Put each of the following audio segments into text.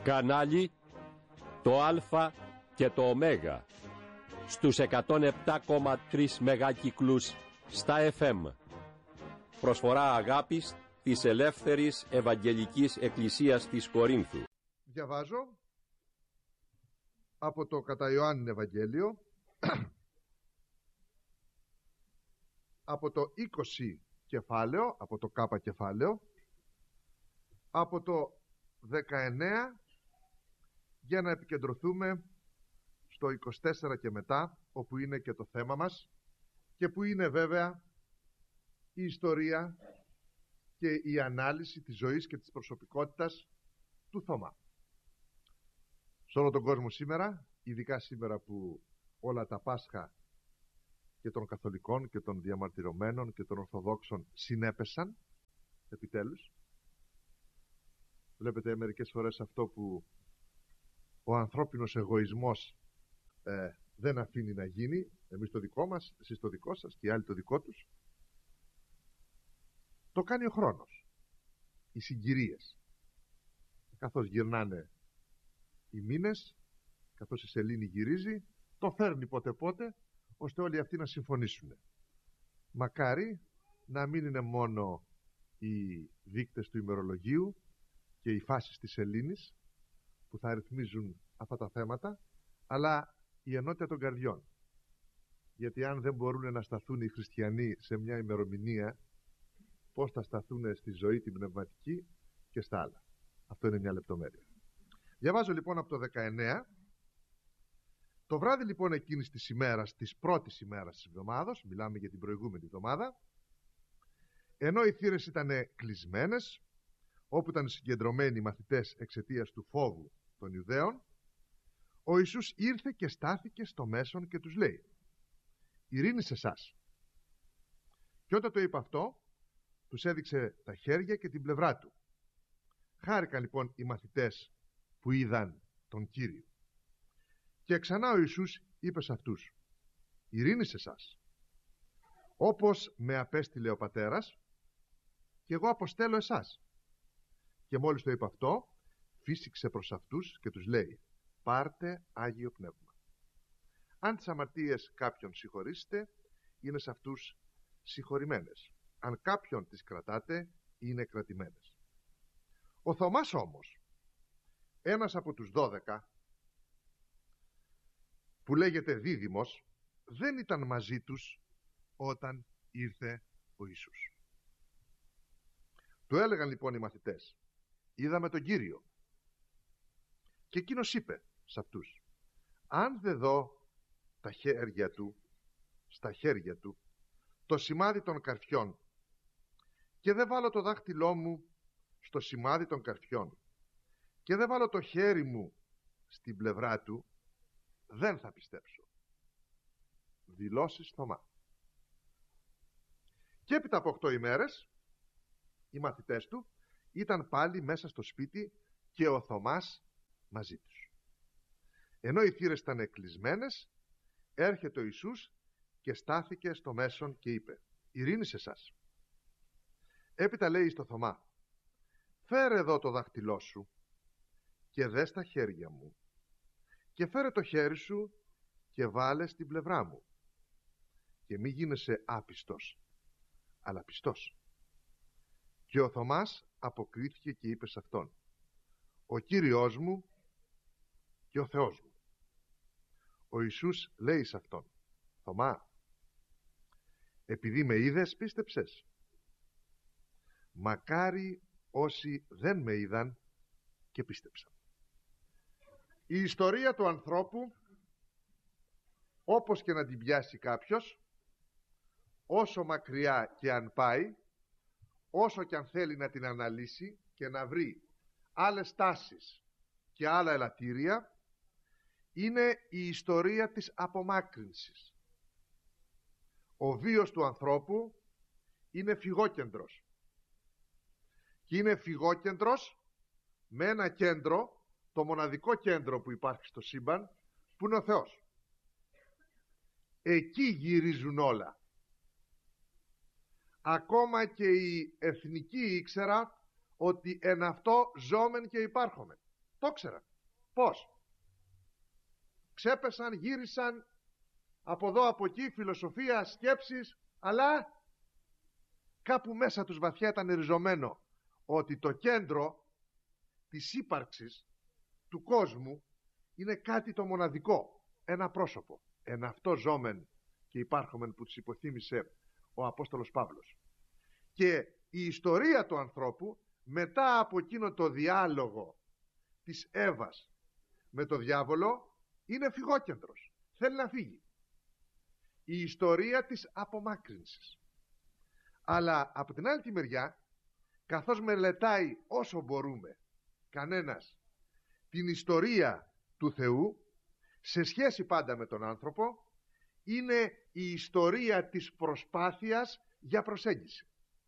Κανάλι το Α και το Ω στους 107,3 μεγάκυκλους στα FM. Προσφορά αγάπης της Ελεύθερης Ευαγγελικής Εκκλησίας της Κορίνθου. Διαβάζω από το κατά Ιωάννην Ευαγγέλιο από το 20 κεφάλαιο, από το Κ κεφάλαιο, από το 19, για να επικεντρωθούμε στο 24 και μετά, όπου είναι και το θέμα μας και που είναι βέβαια η ιστορία και η ανάλυση της ζωής και της προσωπικότητας του Θωμά. Σε όλο τον κόσμο σήμερα, ειδικά σήμερα που όλα τα Πάσχα και των Καθολικών και των Διαμαρτυρωμένων και των Ορθοδόξων συνέπεσαν επιτέλους. Βλέπετε μερικές φορές αυτό που ο ανθρώπινος εγωισμός δεν αφήνει να γίνει. Εμείς το δικό μας, εσείς το δικό σας και οι άλλοι το δικό τους. Το κάνει ο χρόνος, οι συγκυρίες. Καθώς γυρνάνε οι μήνες, καθώς η σελήνη γυρίζει, το φέρνει πότε πότε, ώστε όλοι αυτοί να συμφωνήσουν. Μακάρι να μην είναι μόνο οι δείκτες του ημερολογίου και οι φάσεις της σελήνης που θα ρυθμίζουν αυτά τα θέματα, αλλά η ενότητα των καρδιών. Γιατί αν δεν μπορούν να σταθούν οι χριστιανοί σε μια ημερομηνία, πώς θα σταθούν στη ζωή την πνευματική και στα άλλα. Αυτό είναι μια λεπτομέρεια. Διαβάζω λοιπόν από το 19. Το βράδυ λοιπόν εκείνης της ημέρας, της πρώτης ημέρας της εβδομάδας, μιλάμε για την προηγούμενη εβδομάδα, ενώ οι θύρες ήταν κλεισμένες, όπου ήταν συγκεντρωμένοι οι μαθητές εξαιτίας του φόβου των Ιουδαίων, ο Ιησούς ήρθε και στάθηκε στο μέσον και τους λέει: «Ειρήνη σε εσάς». Και όταν το είπε αυτό, τους έδειξε τα χέρια και την πλευρά του. Χάρηκαν λοιπόν οι μαθητές που είδαν τον Κύριο. Και ξανά ο Ιησούς είπε σε αυτούς: «Ειρήνη σε εσάς. Όπως με απέστειλε ο Πατέρας, και εγώ αποστέλω εσάς». Και μόλις το είπε αυτό, φύσηξε προς αυτούς και τους λέει: «Πάρτε Άγιο Πνεύμα. Αν τις αμαρτίες κάποιον συγχωρήσετε, είναι σε αυτούς συγχωρημένες. Αν κάποιον τις κρατάτε, είναι κρατημένες». Ο Θωμάς όμως, ένας από τους 12, που λέγεται Δίδυμος, δεν ήταν μαζί τους όταν ήρθε ο Ιησούς. Του έλεγαν λοιπόν οι μαθητές: «Είδαμε τον Κύριο». Και εκείνος είπε σε αυτούς: «Αν δεν δω τα χέρια του, στα χέρια του, το σημάδι των καρφιών, και δεν βάλω το δάχτυλό μου στο σημάδι των καρφιών, και δεν βάλω το χέρι μου στην πλευρά του, δεν θα πιστέψω». Δηλώσεις Θωμά. Και έπειτα από 8 ημέρες οι μαθητές του ήταν πάλι μέσα στο σπίτι και ο Θωμάς μαζί τους. Ενώ οι θύρες ήταν κλεισμένες, έρχεται ο Ιησούς και στάθηκε στο μέσον και είπε: «Ειρήνη σε εσάς». Έπειτα λέει στο Θωμά: «Φέρε εδώ το δάχτυλό σου και δες τα χέρια μου, και φέρε το χέρι σου και βάλε στην πλευρά μου, και μη γίνεσαι άπιστος, αλλά πιστός». Και ο Θωμάς αποκρίθηκε και είπε σε αυτόν: «Ο Κύριος μου και ο Θεός μου». Ο Ιησούς λέει σε αυτόν: «Θωμά, επειδή με είδες πίστεψες. Μακάρι όσοι δεν με είδαν και πίστεψαν». Η ιστορία του ανθρώπου, όπως και να την πιάσει κάποιος, όσο μακριά και αν πάει, όσο και αν θέλει να την αναλύσει και να βρει άλλες τάσεις και άλλα ελαττήρια, είναι η ιστορία της απομάκρυνσης. Ο βίος του ανθρώπου είναι φυγόκεντρος, και είναι φυγόκεντρος με ένα κέντρο, το μοναδικό κέντρο που υπάρχει στο σύμπαν, που είναι ο Θεός. Εκεί γυρίζουν όλα. Ακόμα και οι εθνικοί ήξερα ότι εν αυτό ζώμεν και υπάρχομεν. Το ήξεραν. Πώς? Ξέπεσαν, γύρισαν από εδώ από εκεί, φιλοσοφία, σκέψεις, αλλά κάπου μέσα τους βαθιά ήταν ριζωμένο ότι το κέντρο της ύπαρξης του κόσμου είναι κάτι το μοναδικό, ένα πρόσωπο, ένα αυτό ζώμεν και υπάρχομεν που τους υποθύμησε ο Απόστολος Παύλος. Και η ιστορία του ανθρώπου μετά από εκείνο το διάλογο της Εύας με το διάβολο είναι φυγόκεντρος, θέλει να φύγει. Η ιστορία της απομάκρυνσης. Αλλά από την άλλη τη μεριά, καθώς μελετάει όσο μπορούμε κανένας την ιστορία του Θεού σε σχέση πάντα με τον άνθρωπο, είναι η ιστορία της προσπάθειας για προσέγγιση.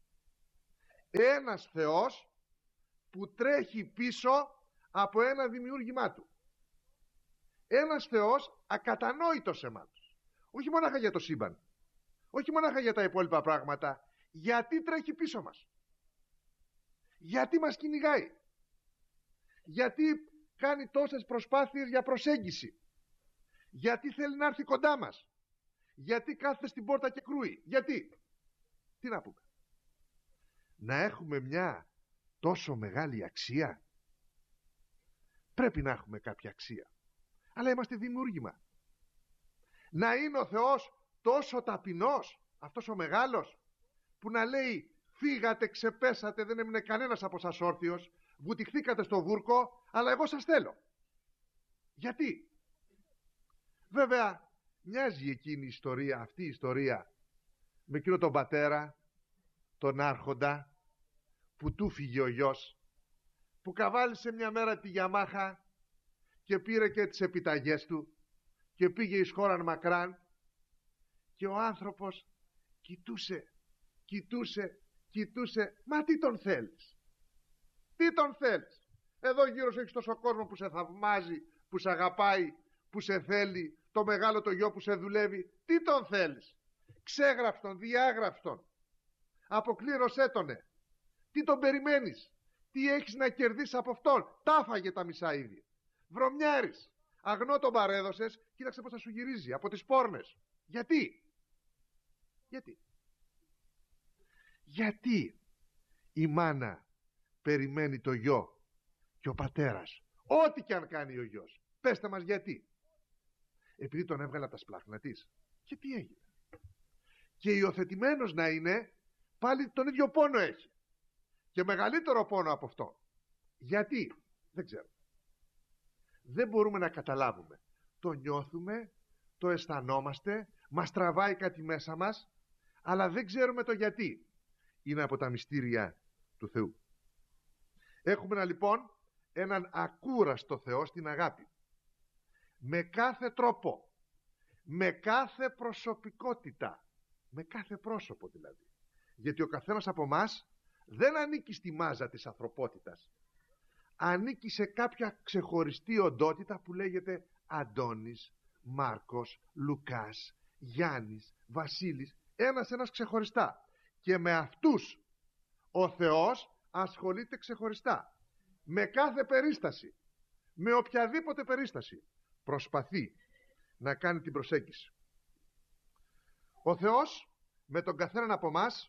Ένας Θεός που τρέχει πίσω από ένα δημιούργημά του. Ένας Θεός ακατανόητος σε εμάς. Όχι μονάχα για το σύμπαν, όχι μονάχα για τα υπόλοιπα πράγματα. Γιατί τρέχει πίσω μας? Γιατί μας κυνηγάει? Γιατί κάνει τόσες προσπάθειες για προσέγγιση? Γιατί θέλει να έρθει κοντά μας? Γιατί κάθεται στην πόρτα και κρούει? Γιατί? Τι να πούμε? Να έχουμε μια τόσο μεγάλη αξία? Πρέπει να έχουμε κάποια αξία, αλλά είμαστε δημιούργημα. Να είναι ο Θεός τόσο ταπεινός, αυτός ο μεγάλος, που να λέει φύγατε, ξεπέσατε, δεν έμεινε κανένας από σας όρθιος, βουτυχθήκατε στο βούρκο, αλλά εγώ σας θέλω? Γιατί? Βέβαια μοιάζει εκείνη η ιστορία, αυτή η ιστορία, με εκείνο τον πατέρα, τον άρχοντα, που του φύγε ο γιος, που καβάλισε μια μέρα τη Γιαμάχα και πήρε και τις επιταγές του και πήγε εις χώραν μακράν, και ο άνθρωπος κοιτούσε, μα τι τον θέλεις? Τι τον θέλεις? Εδώ γύρω σου έχεις τόσο κόσμο που σε θαυμάζει, που σε αγαπάει, που σε θέλει, το μεγάλο το γιο που σε δουλεύει. Τι τον θέλεις? Ξέγραψτον, διάγραψτον, αποκλήρωσέ τονε. Τι τον περιμένεις? Τι έχεις να κερδίσεις από αυτόν? Τα φάγε τα μισά ήδη. Βρωμιάρης, αγνό τον παρέδωσες, κοίταξε πως θα σου γυρίζει από τις πόρνες. Γιατί? Γιατί η μάνα περιμένει το γιο και ο πατέρας, ό,τι και αν κάνει ο γιος? Πέστε μας γιατί. Επειδή τον έβγαλε από τα σπλάχνα της? Και τι έγινε? Και υιοθετημένος να είναι, πάλι τον ίδιο πόνο έχει, και μεγαλύτερο πόνο από αυτό. Γιατί? Δεν ξέρω. Δεν μπορούμε να καταλάβουμε. Το νιώθουμε, το αισθανόμαστε, μας τραβάει κάτι μέσα μας, αλλά δεν ξέρουμε το γιατί. Είναι από τα μυστήρια του Θεού. Έχουμε λοιπόν έναν ακούραστο Θεό στην αγάπη. Με κάθε τρόπο, με κάθε προσωπικότητα, με κάθε πρόσωπο δηλαδή. Γιατί ο καθένας από μας δεν ανήκει στη μάζα της ανθρωπότητας. Ανήκει σε κάποια ξεχωριστή οντότητα που λέγεται Αντώνης, Μάρκος, Λουκάς, Γιάννης, Βασίλης, ένας ξεχωριστά. Και με αυτούς ο Θεός ασχολείται ξεχωριστά. Με κάθε περίσταση, με οποιαδήποτε περίσταση, προσπαθεί να κάνει την προσέγγιση. Ο Θεός με τον καθέναν από μας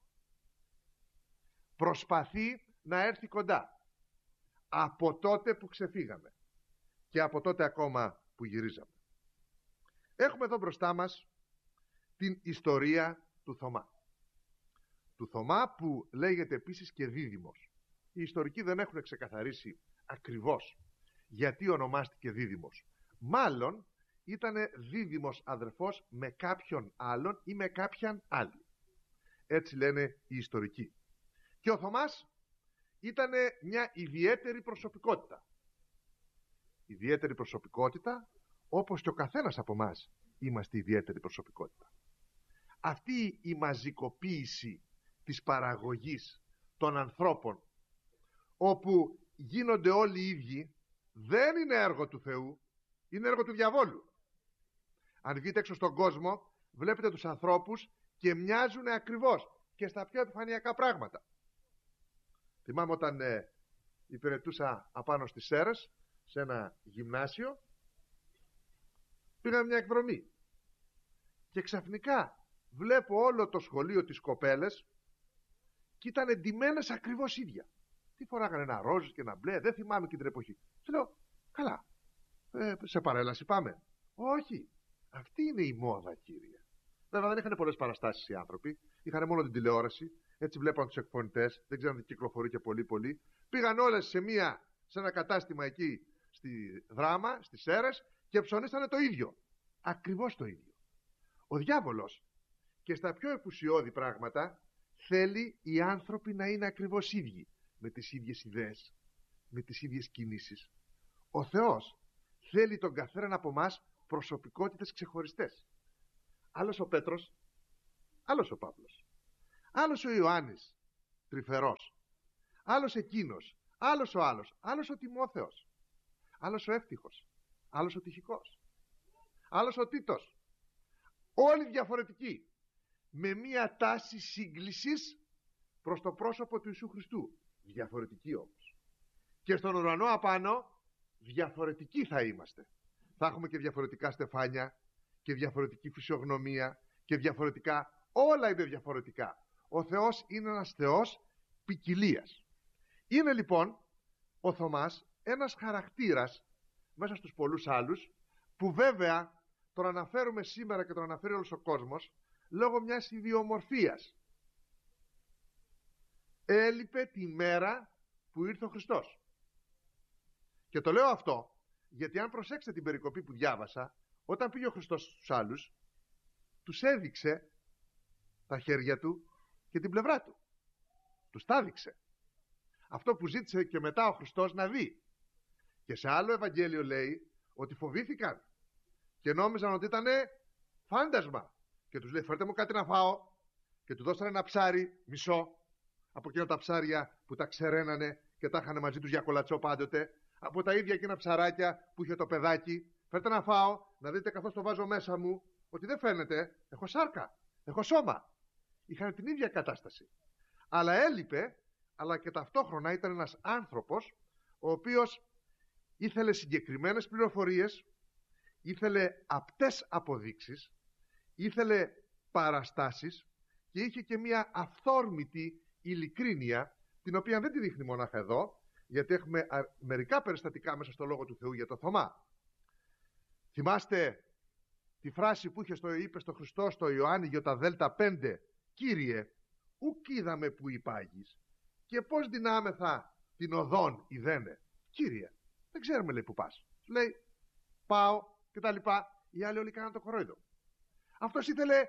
προσπαθεί να έρθει κοντά, από τότε που ξεφύγαμε και από τότε ακόμα που γυρίζαμε. Έχουμε εδώ μπροστά μας την ιστορία του Θωμά. Του Θωμά που λέγεται επίσης και Δίδυμος. Οι ιστορικοί δεν έχουν ξεκαθαρίσει ακριβώς γιατί ονομάστηκε Δίδυμος. Μάλλον ήταν δίδυμος αδερφός με κάποιον άλλον ή με κάποιαν άλλη. Έτσι λένε οι ιστορικοί. Και ο Θωμάς ήταν μια ιδιαίτερη προσωπικότητα. Ιδιαίτερη προσωπικότητα, όπως και ο καθένας από μας είμαστε ιδιαίτερη προσωπικότητα. Αυτή η μαζικοποίηση της παραγωγής των ανθρώπων, όπου γίνονται όλοι οι ίδιοι, δεν είναι έργο του Θεού, είναι έργο του διαβόλου. Αν βγείτε έξω στον κόσμο, βλέπετε τους ανθρώπους και μοιάζουν ακριβώς και στα πιο επιφανειακά πράγματα. Θυμάμαι όταν υπηρετούσα απάνω στις Σέρρες, σε ένα γυμνάσιο. Πήγαμε μια εκδρομή και ξαφνικά βλέπω όλο το σχολείο τις κοπέλες και ήταν εντυμένες ακριβώς ίδια. Τι φοράγανε, ένα ροζ και ένα μπλε, δεν θυμάμαι και την εποχή. Του λέω, καλά, σε παρέλαση πάμε. Όχι, αυτή είναι η μόδα, κύριε. Βέβαια δεν είχαν πολλές παραστάσεις οι άνθρωποι, είχαν μόνο την τηλεόραση, έτσι βλέπαν τους εκφωνητές, δεν ξέραν τι κυκλοφορεί και πολύ. Πήγαν όλες σε ένα κατάστημα εκεί στη Δράμα, στις Σέρρες, και ψωνίσανε το ίδιο. Ακριβώς το ίδιο. Ο διάβολος και στα πιο επουσιώδη πράγματα θέλει οι άνθρωποι να είναι ακριβώς ίδιοι, με τις ίδιες ιδέες, με τις ίδιες κινήσεις. Ο Θεός θέλει τον καθέναν από εμάς προσωπικότητες ξεχωριστές. Άλλος ο Πέτρος, άλλος ο Παύλος, άλλος ο Ιωάννης τρυφερός, άλλος εκείνος, άλλος ο άλλος, άλλος ο Τιμόθεος, άλλος ο εύτυχος, άλλος ο τυχικός, άλλος ο Τίτος. Όλοι διαφορετικοί, με μία τάση σύγκλησης προς το πρόσωπο του Ιησού Χριστού. Διαφορετικοί όμως. Και στον ουρανό απάνω διαφορετικοί θα είμαστε. Θα έχουμε και διαφορετικά στεφάνια και διαφορετική φυσιογνωμία και διαφορετικά, όλα είναι διαφορετικά. Ο Θεός είναι ένας Θεός ποικιλίας. Είναι λοιπόν ο Θωμάς ένας χαρακτήρας μέσα στους πολλούς άλλους, που βέβαια τον αναφέρουμε σήμερα και τον αναφέρει όλος ο κόσμος λόγω μιας ιδιομορφίας. Έλειπε τη μέρα που ήρθε ο Χριστός. Και το λέω αυτό γιατί αν προσέξετε την περικοπή που διάβασα, όταν πήγε ο Χριστός στους άλλους, τους έδειξε τα χέρια του και την πλευρά του. Τους τα έδειξε. Αυτό που ζήτησε και μετά ο Χριστός να δει. Και σε άλλο Ευαγγέλιο λέει ότι φοβήθηκαν και νόμιζαν ότι ήταν φάντασμα. Και τους λέει, φέρτε μου κάτι να φάω. Και του δώσανε ένα ψάρι μισό, από εκείνα τα ψάρια που τα ξεραίνανε και τα είχαν μαζί τους για κολατσό πάντοτε, από τα ίδια εκείνα ψαράκια που είχε το παιδάκι. Φέρτε να φάω, να δείτε καθώς το βάζω μέσα μου, ότι δεν φαίνεται, έχω σάρκα, έχω σώμα. Είχαν την ίδια κατάσταση. Αλλά έλειπε, αλλά και ταυτόχρονα ήταν ένας άνθρωπος ο οποίος ήθελε συγκεκριμένες πληροφορίες, ήθελε απτές αποδείξεις, ήθελε παραστάσεις και είχε και μια αυθόρμητη ειλικρίνεια, την οποία δεν τη δείχνει μονάχα εδώ, γιατί έχουμε μερικά περιστατικά μέσα στο Λόγο του Θεού για το Θωμά. Θυμάστε τη φράση που είπε στο Χριστό στο Ιωάννη Δέλτα 5, «Κύριε, ουκ είδαμε που υπάγεις και πώς δυνάμεθα την οδόν ιδένε». Κύριε, δεν ξέρουμε, λέει, που πας. Λέει, πάω και τα λοιπά. Οι άλλοι όλοι κάναν το κορόιδο. Αυτός ήθελε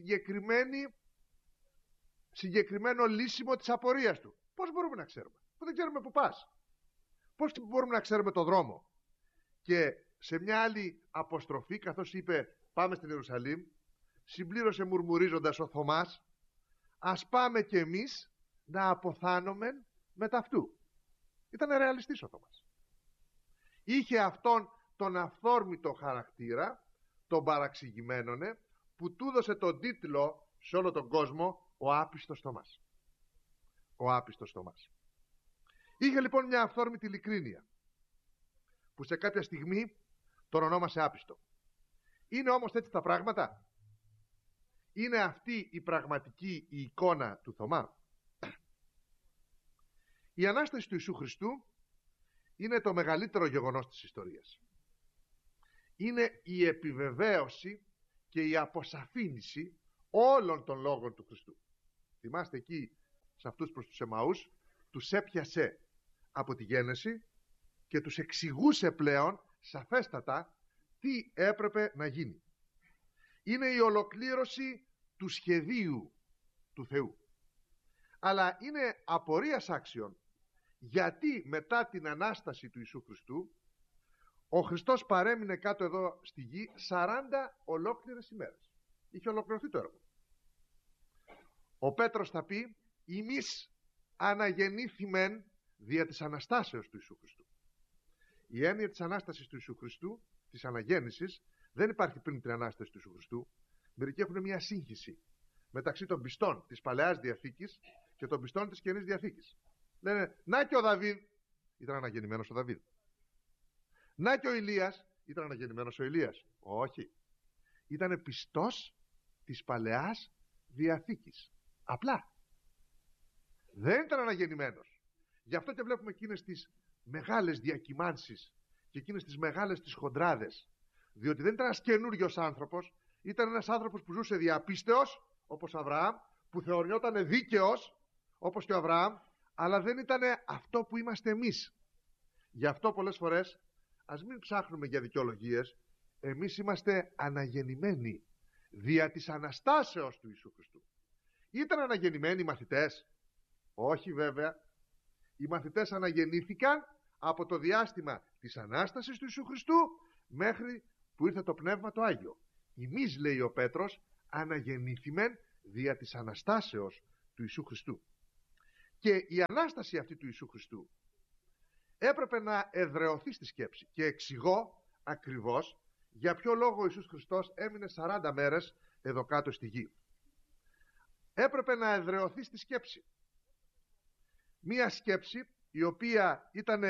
συγκεκριμένο λύσιμο της απορίας του. Πώς μπορούμε να ξέρουμε, που δεν ξέρουμε που πας? Πώς μπορούμε να ξέρουμε το δρόμο? Και σε μια άλλη αποστροφή, καθώς είπε πάμε στην Ιερουσαλήμ, συμπλήρωσε μουρμουρίζοντας ο Θωμάς, ας πάμε κι εμείς να αποθάνομεν με ταυτού. Ήταν ρεαλιστής ο Θωμάς. Είχε αυτόν τον αυθόρμητο χαρακτήρα, τον παραξηγημένονε, που του έδωσε τον τίτλο σε όλο τον κόσμο ο άπιστος Θωμάς. Ο άπιστος Θωμάς. Είχε λοιπόν μια αυθόρμητη ειλικρίνεια, που σε κάποια στιγμή τον ονόμασε άπιστο. Είναι όμως έτσι τα πράγματα? Είναι αυτή η πραγματική η εικόνα του Θωμά? Η Ανάσταση του Ιησού Χριστού είναι το μεγαλύτερο γεγονός της ιστορίας. Είναι η επιβεβαίωση και η αποσαφήνιση όλων των λόγων του Χριστού. Θυμάστε εκεί σε αυτούς προς τους Εμαούς, τους έπιασε από τη γέννηση και τους εξηγούσε πλέον σαφέστατα τι έπρεπε να γίνει. Είναι η ολοκλήρωση του σχεδίου του Θεού. Αλλά είναι απορίας άξιον γιατί μετά την Ανάσταση του Ιησού Χριστού ο Χριστός παρέμεινε κάτω εδώ στη γη 40 ολόκληρες ημέρες. Είχε ολοκληρωθεί το έργο. Ο Πέτρος θα πει, ημείς αναγεννήθημεν δια της Αναστάσεως του Ιησού Χριστού. Η έννοια της Ανάστασης του Ιησού Χριστού, της αναγέννησης, δεν υπάρχει πριν την Ανάσταση του Ιησού Χριστού. Μερικοί έχουν μια σύγχυση μεταξύ των πιστών της Παλαιάς Διαθήκης και των πιστών της Καινής Διαθήκης. Λένε, να και ο Δαβίδ Ήταν αναγεννημένος ο Δαβίδ. Να και ο Ηλίας, ήταν αναγεννημένος ο Ηλίας? Όχι. Ήταν πιστός της Παλαιάς Διαθήκης. Απλά. Δεν ήταν αναγεννημένος. Γι' αυτό και βλέπουμε εκείνες τις μεγάλες διακυμάνσεις και εκείνες τις μεγάλες τις χοντράδες. Διότι δεν ήταν ένας καινούριος άνθρωπος, ήταν ένας άνθρωπος που ζούσε διαπίστεως, όπως ο Αβραάμ, που θεωριόταν δίκαιος, όπως και ο Αβραάμ, αλλά δεν ήταν αυτό που είμαστε εμείς. Γι' αυτό πολλές φορές ας μην ψάχνουμε για δικαιολογίες. Εμείς είμαστε αναγεννημένοι δια της Αναστάσεως του Ιησού Χριστού. Ήταν αναγεννημένοι οι μαθητές? Όχι βέβαια. Οι μαθητές αναγεννήθηκαν από το διάστημα της Ανάστασης του Ιησού Χριστού μέχρι που ήρθε το Πνεύμα το Άγιο. Εμείς, λέει ο Πέτρος, αναγεννήθημεν δια της Αναστάσεως του Ιησού Χριστού. Και η Ανάσταση αυτή του Ιησού Χριστού έπρεπε να εδραιωθεί στη σκέψη. Και εξηγώ ακριβώς για ποιο λόγο ο Ιησούς Χριστός έμεινε 40 μέρες εδώ κάτω στη γη. Έπρεπε να εδραιωθεί στη σκέψη. Μία σκέψη η οποία ήταν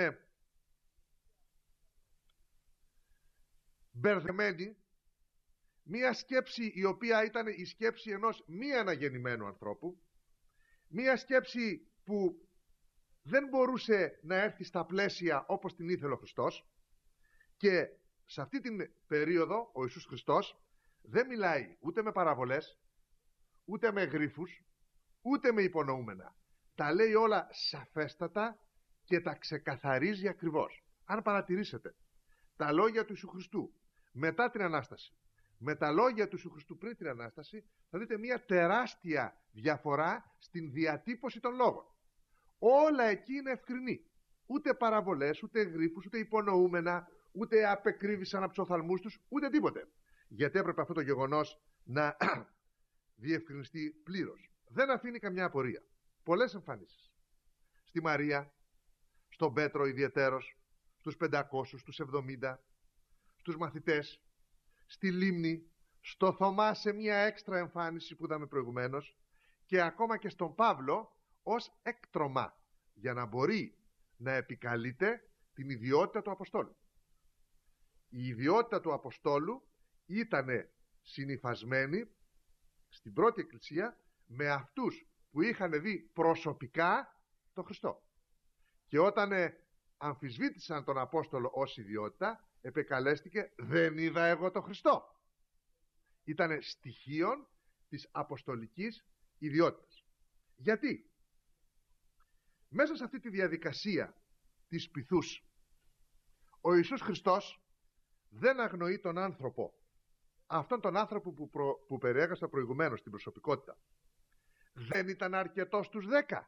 μπερδεμένη, μία σκέψη η οποία ήταν η σκέψη ενός μη αναγεννημένου ανθρώπου, μία σκέψη που δεν μπορούσε να έρθει στα πλαίσια όπως την ήθελε ο Χριστός. Και σε αυτή την περίοδο ο Ιησούς Χριστός δεν μιλάει ούτε με παραβολές, ούτε με γρίφους, ούτε με υπονοούμενα. Τα λέει όλα σαφέστατα και τα ξεκαθαρίζει ακριβώς. Αν παρατηρήσετε τα λόγια του Ιησού Χριστού μετά την Ανάσταση με τα λόγια του Ιησού Χριστού πριν την Ανάσταση, θα δείτε μια τεράστια διαφορά στην διατύπωση των λόγων. Όλα εκεί είναι ευκρινή. Ούτε παραβολές, ούτε γρίφους, ούτε υπονοούμενα, ούτε απεκρύβησαν από τους οφθαλμούς τους, ούτε τίποτε. Γιατί έπρεπε αυτό το γεγονός να διευκρινιστεί πλήρως. Δεν αφήνει καμιά απορία. Πολλές εμφανίσεις. Στη Μαρία, στον Πέτρο ιδιαιτέρως, στους 500, στους 70, στους μαθητές, στη Λίμνη, στο Θωμά σε μια έξτρα εμφάνιση που είδαμε προηγουμένως, και ακόμα και στον Παύλο ως έκτρωμα, για να μπορεί να επικαλείται την ιδιότητα του Αποστόλου. Η ιδιότητα του Αποστόλου ήταν συνυφασμένη στην πρώτη εκκλησία με αυτούς που είχαν δει προσωπικά τον Χριστό. Και όταν αμφισβήτησαν τον Απόστολο ως ιδιότητα, επεκαλέστηκε «Δεν είδα εγώ τον Χριστό». Ήταν στοιχείων της αποστολικής ιδιότητας. Γιατί μέσα σε αυτή τη διαδικασία της πειθούς ο Ιησούς Χριστός δεν αγνοεί τον άνθρωπο, αυτόν τον άνθρωπο που περιέγραψα προηγουμένως, την προσωπικότητα. Δεν ήταν αρκετός στους 10,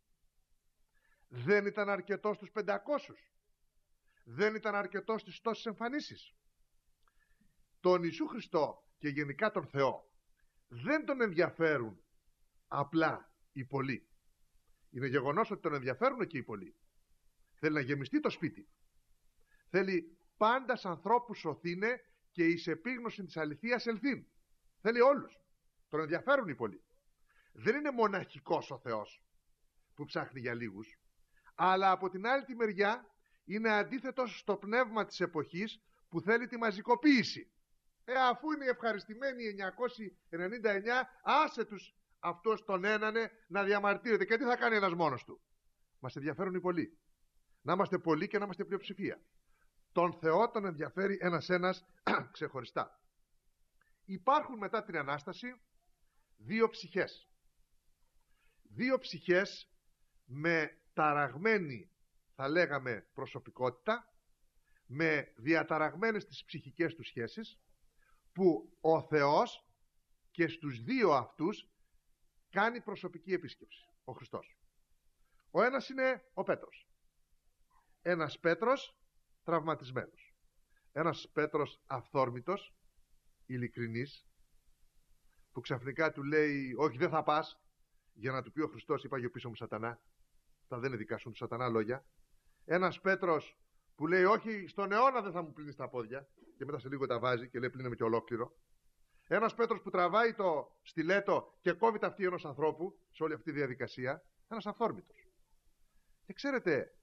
δεν ήταν αρκετός στους 500, δεν ήταν αρκετός στις τόσες εμφανίσεις. Τον Ιησού Χριστό και γενικά τον Θεό δεν τον ενδιαφέρουν απλά οι πολλοί. Είναι γεγονός ότι τον ενδιαφέρουν και οι πολλοί. Θέλει να γεμιστεί το σπίτι. Θέλει πάντα σ' ανθρώπους σωθήνε και εις επίγνωση της αληθείας ελθύν. Θέλει όλους. Τον ενδιαφέρουν οι πολλοί. Δεν είναι μοναχικός ο Θεός που ψάχνει για λίγους, αλλά από την άλλη τη μεριά είναι αντίθετος στο πνεύμα της εποχής που θέλει τη μαζικοποίηση. Αφού είναι ευχαριστημένοι 999, άσε τους αυτός τον ένανε να διαμαρτύρεται. Και τι θα κάνει ένας μόνος του? Μας ενδιαφέρουν οι πολλοί. Να είμαστε πολλοί και να είμαστε πλειοψηφία. Τον Θεό τον ενδιαφέρει ένας-ένας ξεχωριστά. Υπάρχουν μετά την Ανάσταση δύο ψυχές. Δύο ψυχές με ταραγμένη, θα λέγαμε, προσωπικότητα, με διαταραγμένες τις ψυχικές τους σχέσεις, που ο Θεός και στους δύο αυτούς κάνει προσωπική επίσκεψη, ο Χριστός. Ο ένας είναι ο Πέτρος. Ένας Πέτρος τραυματισμένος. Ένας Πέτρος αυθόρμητος, ειλικρινής, που ξαφνικά του λέει «Όχι, δεν θα πας», για να του πει ο Χριστός «Είπα πίσω μου Σατανά». Αυτά δεν είναι δικά σου του Σατανά λόγια. Ένας Πέτρος που λέει «Όχι, στον αιώνα δεν θα μου πλύνεις τα πόδια», και μετά σε λίγο τα βάζει και λέει «Πλύνε με και ολόκληρο». Ένας Πέτρος που τραβάει το στιλέτο και κόβει τα αυτή ενός ανθρώπου σε όλη αυτή τη διαδικασία. Ένας αυθόρμητος. Και ξέρετε,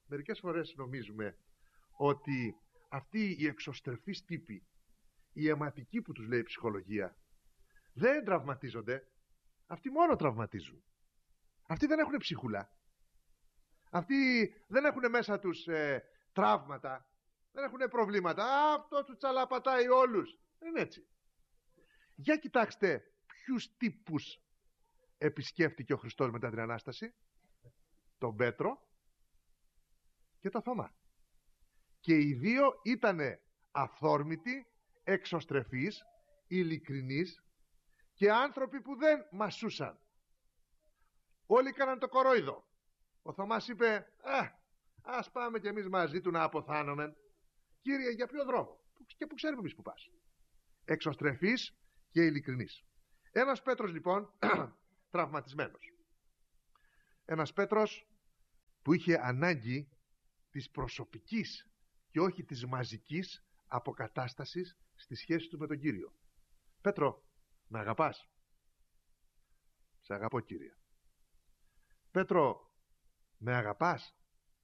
Μερικές φορές νομίζουμε ότι αυτοί οι εξωστρεφείς τύποι, οι αιματικοί που τους λέει η ψυχολογία, δεν τραυματίζονται. Αυτοί μόνο τραυματίζουν. Αυτοί δεν έχουν ψυχούλα. Αυτοί δεν έχουν μέσα τους τραύματα. Δεν έχουν προβλήματα. Αυτό του τσαλαπατάει όλους. Δεν είναι έτσι. Για κοιτάξτε ποιους τύπους επισκέφτηκε ο Χριστός μετά την Ανάσταση. Τον Πέτρο και τον Θωμά. Και οι δύο ήτανε αυθόρμητοι, εξωστρεφείς, ειλικρινείς και άνθρωποι που δεν μασούσαν. Όλοι έκαναν το κορόιδο. Ο Θωμάς είπε, ας πάμε κι εμείς μαζί του να αποθάνομεν. Κύριε, για ποιο δρόμο? Και που ξέρουμε εμείς που πας. Εξωστρεφής και ειλικρινής. Ένας Πέτρος λοιπόν τραυματισμένος. Ένας Πέτρος που είχε ανάγκη της προσωπικής και όχι της μαζικής αποκατάστασης στη σχέση του με τον Κύριο. Πέτρο, με αγαπάς? Σε αγαπώ, Κύριε. Πέτρο, με αγαπάς?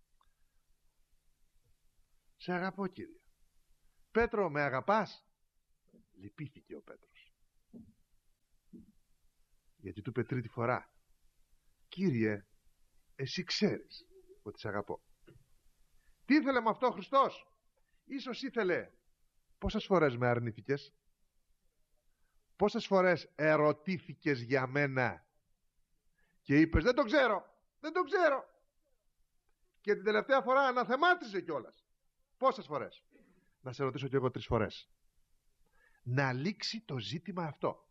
Σε αγαπώ, Κύριε. Πέτρο, με αγαπάς? Λυπήθηκε ο Πέτρος, γιατί του είπε τρίτη φορά, Κύριε, εσύ ξέρεις ότι σε αγαπώ. Τι ήθελε με αυτό ο Χριστός? Ίσως ήθελε, πόσες φορές με αρνήθηκες? Πόσες φορές ερωτήθηκες για μένα και είπες δεν το ξέρω, δεν το ξέρω, και την τελευταία φορά αναθεμάτιζε κιόλας? Πόσες φορές? Να σε ρωτήσω κι εγώ 3 φορές. Να λήξει το ζήτημα αυτό.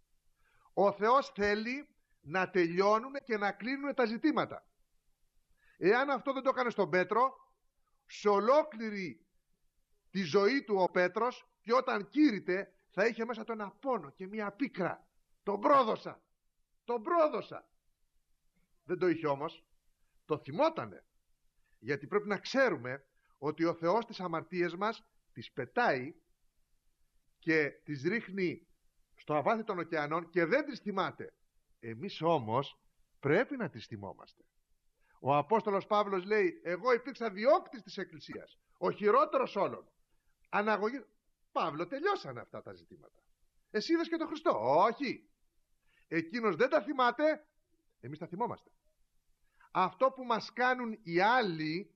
Ο Θεός θέλει να τελειώνουν και να κλείνουν τα ζητήματα. Εάν αυτό δεν το έκανε στον Πέτρο, σε ολόκληρη τη ζωή του ο Πέτρος, και όταν κήρυτε θα είχε μέσα του ένα πόνο και μια πίκρα. Τον πρόδωσα, τον πρόδωσα. Δεν το είχε όμως, το θυμότανε. Γιατί πρέπει να ξέρουμε ότι ο Θεός τις αμαρτίες μας τις πετάει και τις ρίχνει στο αβάθι των ωκεανών και δεν τις θυμάται. Εμείς όμως πρέπει να τις θυμόμαστε. Ο Απόστολος Παύλος λέει, εγώ υπήρξα διώκτης της Εκκλησίας, ο χειρότερος όλων. Αναγωγή. Παύλο, τελειώσανε αυτά τα ζητήματα. Εσύ είδες και τον Χριστό? Όχι. Εκείνος δεν τα θυμάται, εμείς τα θυμόμαστε. Αυτό που μας κάνουν οι άλλοι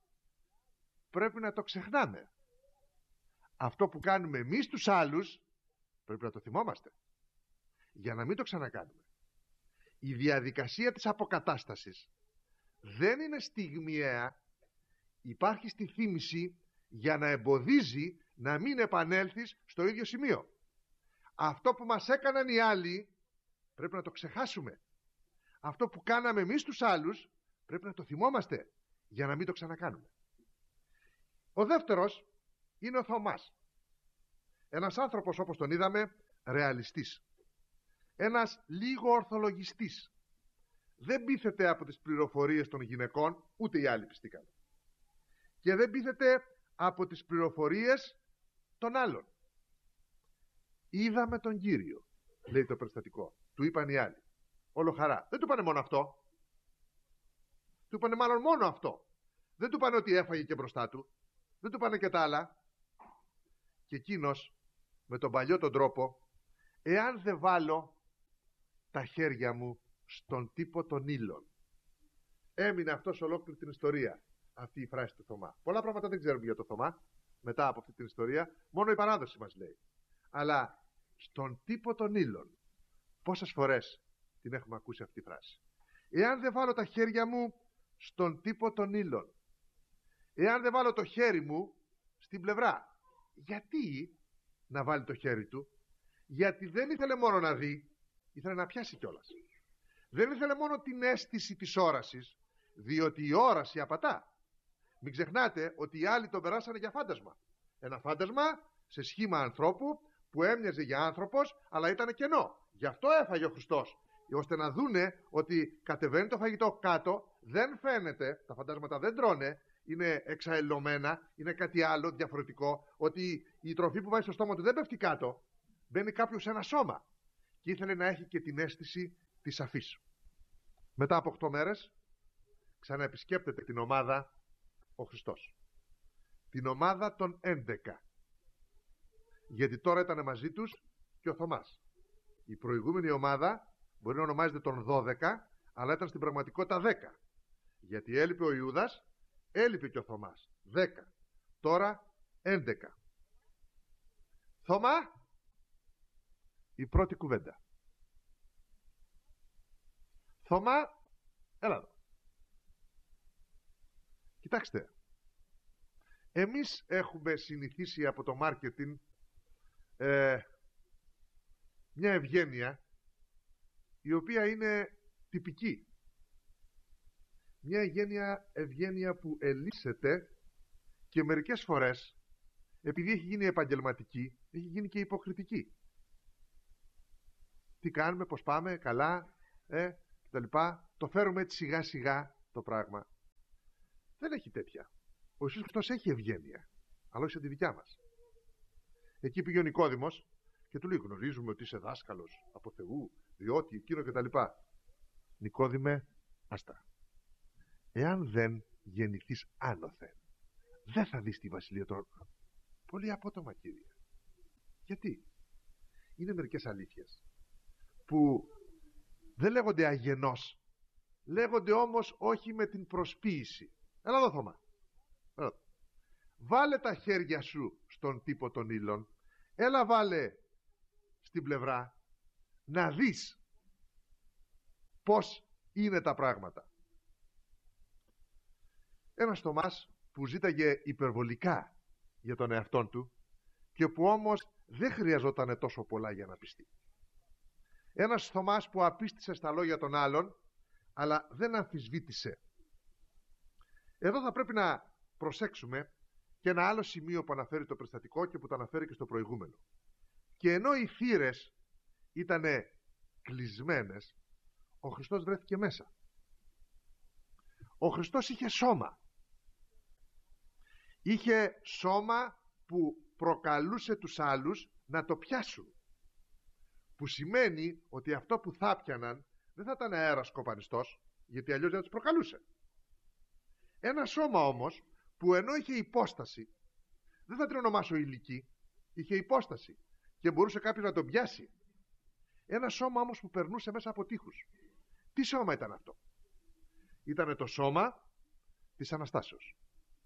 πρέπει να το ξεχνάμε. Αυτό που κάνουμε εμείς τους άλλους πρέπει να το θυμόμαστε, για να μην το ξανακάνουμε. Η διαδικασία της αποκατάστασης δεν είναι στιγμιαία. Υπάρχει στη θύμηση για να εμποδίζει να μην επανέλθεις στο ίδιο σημείο. Αυτό που μας έκαναν οι άλλοι πρέπει να το ξεχάσουμε. Αυτό που κάναμε εμείς τους άλλους πρέπει να το θυμόμαστε, για να μην το ξανακάνουμε. Ο δεύτερος είναι ο Θωμάς. Ένας άνθρωπος, όπως τον είδαμε, ρεαλιστής. Ένας λίγο ορθολογιστής. Δεν πείθεται από τις πληροφορίες των γυναικών, ούτε οι άλλοι πιστήκαν. Και δεν πείθεται από τις πληροφορίες των άλλων. Είδαμε τον Κύριο, λέει το περιστατικό. Του είπαν οι άλλοι. Όλο χαρά. Δεν του είπανε μόνο αυτό. Του είπανε μάλλον μόνο αυτό. Δεν του είπανε ότι έφαγε και μπροστά του. Δεν του είπανε και τα άλλα. Και εκείνος με τον παλιό τον τρόπο, εάν δεν βάλω τα χέρια μου στον τύπο των ύλων. Έμεινε αυτός ολόκληρη την ιστορία, αυτή η φράση του Θωμά. Πολλά πράγματα δεν ξέρουμε για το Θωμά μετά από αυτή την ιστορία, μόνο η παράδοση μας λέει. Αλλά στον τύπο των ύλων, πόσες φορές την έχουμε ακούσει αυτή η φράση? Εάν δεν βάλω τα χέρια μου στον τύπο των ύλων, εάν δεν βάλω το χέρι μου στην πλευρά. Γιατί να βάλει το χέρι του? Γιατί δεν ήθελε μόνο να δει, ήθελε να πιάσει κιόλας. Δεν ήθελε μόνο την αίσθηση της όρασης, διότι η όραση απατά. Μην ξεχνάτε ότι οι άλλοι τον περάσανε για φάντασμα. Ένα φάντασμα σε σχήμα ανθρώπου που έμοιαζε για άνθρωπος, αλλά ήταν κενό. Γι' αυτό έφαγε ο Χριστός, ώστε να δούνε ότι κατεβαίνει το φαγητό κάτω, δεν φαίνεται, τα φαντάσματα δεν τρώνε, είναι εξαελωμένα, είναι κάτι άλλο διαφορετικό, ότι η τροφή που βάζει στο στόμα του δεν πέφτει κάτω, μπαίνει κάποιος σε ένα σώμα. Και ήθελε να έχει και την αίσθηση της αφής. Μετά από 8 μέρες ξαναεπισκέπτεται την ομάδα ο Χριστός. Την ομάδα των 11. Γιατί τώρα ήταν μαζί τους και ο Θωμάς. Η προηγούμενη ομάδα μπορεί να ονομάζεται των 12, αλλά ήταν στην πραγματικότητα 10. Γιατί έλειπε ο Ιούδας, έλειπε και ο Θωμάς. 10. Τώρα 11. Θωμά, η πρώτη κουβέντα. Θωμά, έλα εδώ. Κοιτάξτε, εμείς έχουμε συνηθίσει από το μάρκετινγκ μια ευγένεια η οποία είναι τυπική. Μια ευγένεια που ελύσσεται και μερικές φορές, επειδή έχει γίνει επαγγελματική, έχει γίνει και υποκριτική. Τι κάνουμε, πώς πάμε, καλά, κτλ. Το φέρουμε έτσι σιγά σιγά το πράγμα. Δεν έχει τέτοια. Ο Ιησούς Χριστός έχει ευγένεια, αλλά όχι σαν τη δικιά μας. Εκεί πήγε ο Νικόδημος και του λέει: γνωρίζουμε ότι είσαι δάσκαλος από Θεού, διότι εκείνο κτλ. Νικόδημε, άστα. Εάν δεν γεννηθείς άνωθεν, δεν θα δεις τη βασιλεία των. Πολύ απότομα, Κύριε. Γιατί? Είναι μερικές αλήθειες που δεν λέγονται αγενώς, λέγονται όμως όχι με την προσποίηση. Έλα εδώ, Θωμά. Βάλε τα χέρια σου στον τύπο των ύλων, έλα βάλε στην πλευρά, να δεις πώς είναι τα πράγματα. Ένας Θωμάς που ζήταγε υπερβολικά για τον εαυτόν του και που όμως δεν χρειαζόταν τόσο πολλά για να πιστεί. Ένας Θωμάς που απίστησε στα λόγια των άλλων, αλλά δεν αμφισβήτησε. Εδώ θα πρέπει να προσέξουμε και ένα άλλο σημείο που αναφέρει το περιστατικό και που το αναφέρει και στο προηγούμενο. Και ενώ οι θύρες ήταν κλεισμένες, ο Χριστός βρέθηκε μέσα. Ο Χριστός είχε σώμα. Είχε σώμα που προκαλούσε τους άλλους να το πιάσουν. Που σημαίνει ότι αυτό που θα πιάναν δεν θα ήταν αέρας κοπανιστός, γιατί αλλιώς δεν τους προκαλούσε. Ένα σώμα όμως που ενώ είχε υπόσταση, δεν θα την ονομάσω ηλική, είχε υπόσταση και μπορούσε κάποιος να τον πιάσει. Ένα σώμα όμως που περνούσε μέσα από τείχους. Τι σώμα ήταν αυτό? Ήτανε το σώμα της Αναστάσεως.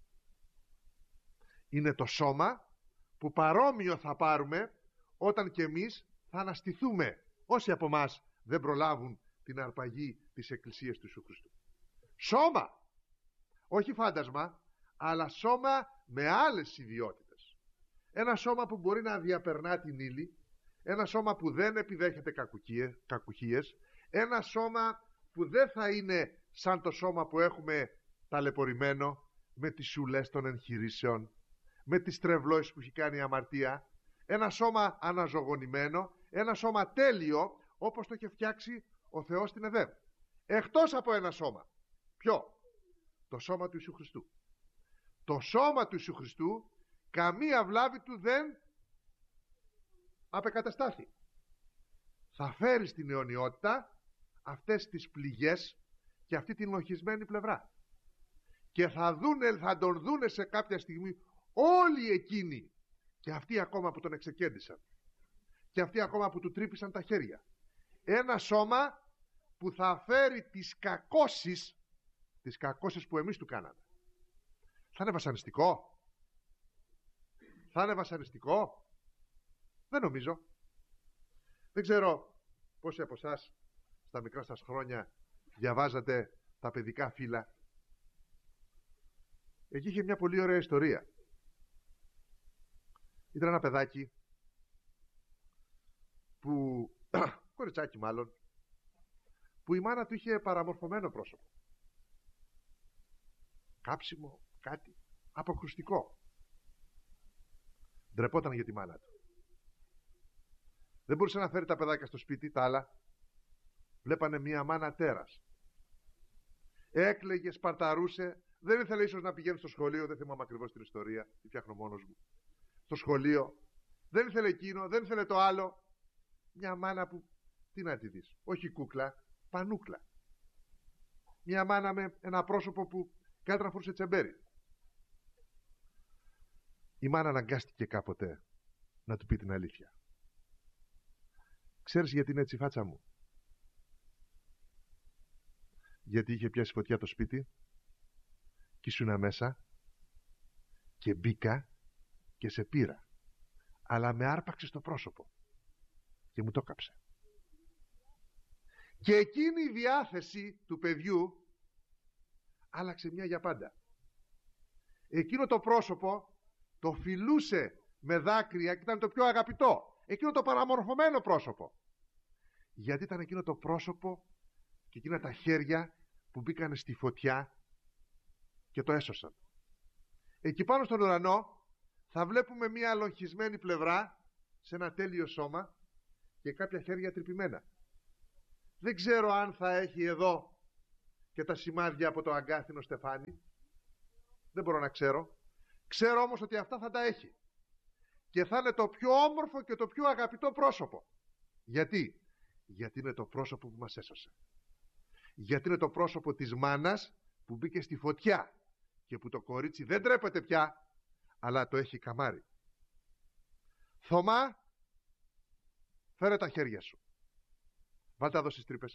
Είναι το σώμα που παρόμοιο θα πάρουμε όταν και εμείς θα αναστηθούμε, όσοι από εμάς δεν προλάβουν την αρπαγή της Εκκλησίας του Ιησού Χριστού. Σώμα! Όχι φάντασμα, αλλά σώμα με άλλες ιδιότητες. Ένα σώμα που μπορεί να διαπερνά την ύλη, ένα σώμα που δεν επιδέχεται κακουχίες, ένα σώμα που δεν θα είναι σαν το σώμα που έχουμε ταλαιπωρημένο με τις σουλές των εγχειρήσεων, με τις τρευλώσεις που έχει κάνει η αμαρτία, ένα σώμα αναζωογονημένο, ένα σώμα τέλειο όπως το είχε φτιάξει ο Θεός στην Εδέμ. Εκτός από ένα σώμα. Ποιο? Το σώμα του Ιησού Χριστού. Το σώμα του Ιησού Χριστού καμία βλάβη του δεν απεκαταστάθη. Θα φέρει στην αιωνιότητα αυτές τις πληγές και αυτή την λογισμένη πλευρά. Και θα τον δούνε σε κάποια στιγμή όλοι εκείνοι, και αυτοί ακόμα που τον εξεκέντησαν και αυτοί ακόμα που του τρύπησαν τα χέρια. Ένα σώμα που θα φέρει τις κακώσεις που εμείς του κάναμε. Θα είναι βασανιστικό? Θα είναι βασανιστικό? Δεν νομίζω. Δεν ξέρω πόσοι από εσάς στα μικρά σας χρόνια διαβάζατε τα παιδικά φύλλα. Εκεί είχε μια πολύ ωραία ιστορία. Ήταν ένα παιδάκι που, κοριτσάκι μάλλον, που η μάνα του είχε παραμορφωμένο πρόσωπο. Κάψιμο, κάτι αποκρουστικό. Ντρεπόταν για τη μάνα του. Δεν μπορούσε να φέρει τα παιδάκια στο σπίτι, τα άλλα. Βλέπανε μια μάνα τέρας. Έκλαιγε, σπαρταρούσε. Δεν ήθελε ίσως να πηγαίνει στο σχολείο. Δεν θυμάμαι ακριβώς την ιστορία. Τη φτιάχνω μόνος μου. Στο σχολείο. Δεν ήθελε εκείνο, δεν ήθελε το άλλο. Μια μάνα που, τι να τη δεις, όχι κούκλα, πανούκλα. Μια μάνα με ένα πρόσωπο που καλύτερα να φορούσε τσεμπέρι. Η μάνα αναγκάστηκε κάποτε να του πει την αλήθεια. Ξέρεις γιατί είναι έτσι η φάτσα μου? Γιατί είχε πιάσει φωτιά το σπίτι και ήσουνα μέσα και μπήκα και σε πήρα, αλλά με άρπαξε στο πρόσωπο και μου το κάψε. Και εκείνη η διάθεση του παιδιού άλλαξε μια για πάντα. Εκείνο το πρόσωπο το φιλούσε με δάκρυα και ήταν το πιο αγαπητό. Εκείνο το παραμορφωμένο πρόσωπο. Γιατί ήταν εκείνο το πρόσωπο και εκείνα τα χέρια που μπήκανε στη φωτιά και το έσωσαν. Εκεί πάνω στον ουρανό θα βλέπουμε μια αλογισμένη πλευρά σε ένα τέλειο σώμα και κάποια χέρια τρυπημένα. Δεν ξέρω αν θα έχει εδώ και τα σημάδια από το αγκάθινο στεφάνι. Δεν μπορώ να ξέρω. Ξέρω όμως ότι αυτά θα τα έχει. Και θα είναι το πιο όμορφο και το πιο αγαπητό πρόσωπο. Γιατί? Γιατί είναι το πρόσωπο που μας έσωσε. Γιατί είναι το πρόσωπο της μάνας που μπήκε στη φωτιά και που το κορίτσι δεν τρέπεται πια, αλλά το έχει καμάρι. Θωμά, φέρε τα χέρια σου. Βάλτα εδώ στις τρύπες.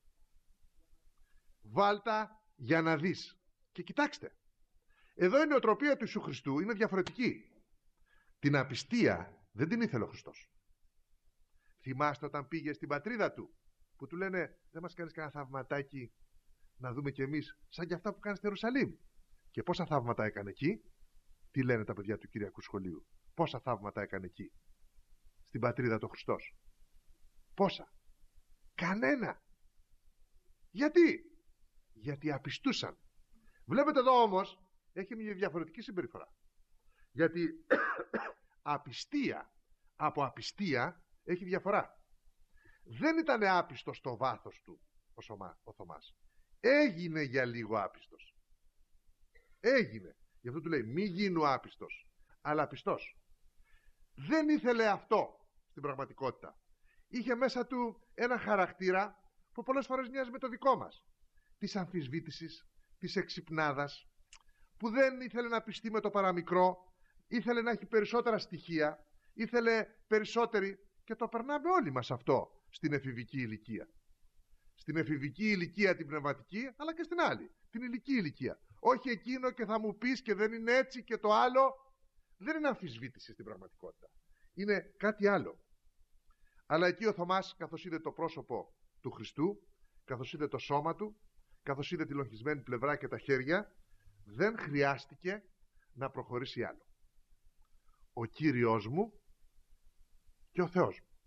Βάλτα για να δεις. Και κοιτάξτε, εδώ η νοοτροπία του Ιησού Χριστού είναι διαφορετική. Την απιστία δεν την ήθελε ο Χριστός. Θυμάστε όταν πήγε στην πατρίδα του, που του λένε δεν μας κάνεις κανένα θαυματάκι να δούμε κι εμείς σαν κι αυτά που κάνεις στη Ιερουσαλήμ? Και πόσα θαύματα έκανε εκεί? Τι λένε τα παιδιά του Κυριακού Σχολείου? Πόσα θαύματα έκανε εκεί στην πατρίδα του Χριστός? Πόσα? Κανένα. Γιατί? Γιατί απιστούσαν. Βλέπετε εδώ όμως έχει μια διαφορετική συμπεριφορά. Γιατί απιστία από απιστία έχει διαφορά. Δεν ήταν άπιστος στο βάθος του ο Θωμάς. Έγινε για λίγο άπιστος. Έγινε. Γι' αυτό του λέει μη γίνου άπιστος, αλλά πιστός. Δεν ήθελε αυτό στην πραγματικότητα. Είχε μέσα του ένα χαρακτήρα που πολλές φορές μοιάζει με το δικό μας. Της αμφισβήτησης, της εξυπνάδας, που δεν ήθελε να πιστεί με το παραμικρό, ήθελε να έχει περισσότερα στοιχεία, ήθελε περισσότερη, και το περνάμε όλοι μας αυτό στην εφηβική ηλικία. Στην εφηβική ηλικία την πνευματική, αλλά και στην άλλη, την ηλική ηλικία. Όχι εκείνο και θα μου πεις και δεν είναι έτσι και το άλλο. Δεν είναι αμφισβήτηση στην πραγματικότητα. Είναι κάτι άλλο. Αλλά εκεί ο Θωμάς, καθώς είδε το πρόσωπο του Χριστού, καθώς είδε το σώμα του, καθώς είδε τη λογισμένη πλευρά και τα χέρια, δεν χρειάστηκε να προχωρήσει άλλο. Ο Κύριος μου και ο Θεός μου.